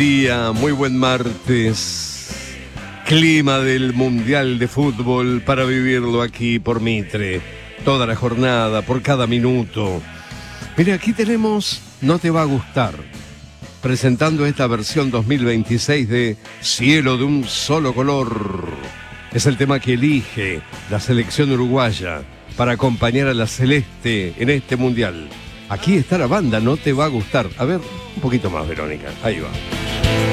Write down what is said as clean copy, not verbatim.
Día, muy buen martes. Clima del Mundial de Fútbol para vivirlo aquí por Mitre. Toda la jornada, por cada minuto. Mire, aquí tenemos No te va a gustar, presentando esta versión 2026 de Cielo de un solo color. Es el tema que elige la selección uruguaya para acompañar a la Celeste en este Mundial. Aquí está la banda No te va a gustar. A ver, un poquito más, Verónica. Ahí va.